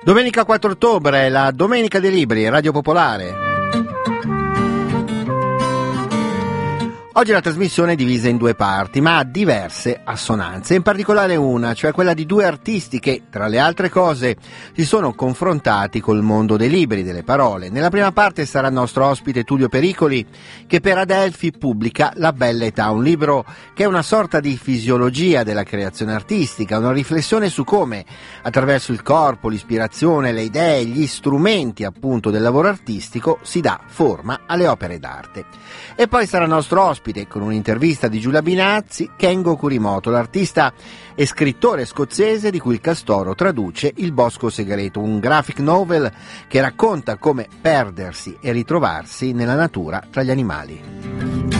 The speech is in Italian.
Domenica 4 ottobre, la Domenica dei Libri, Radio Popolare. Oggi la trasmissione è divisa in due parti, ma ha diverse assonanze, in particolare una, cioè quella di due artisti che, tra le altre cose, si sono confrontati col mondo dei libri, delle parole. Nella prima parte sarà il nostro ospite Tullio Pericoli, che per Adelphi pubblica La Bella Età, un libro che è una sorta di fisiologia della creazione artistica, una riflessione su come, attraverso il corpo, l'ispirazione, le idee, gli strumenti appunto del lavoro artistico, si dà forma alle opere d'arte. E poi sarà il nostro ospite, con un'intervista di Giulia Binazzi, Kengo Kurimoto, l'artista e scrittore scozzese di cui il Castoro traduce Il Bosco Segreto, un graphic novel che racconta come perdersi e ritrovarsi nella natura tra gli animali.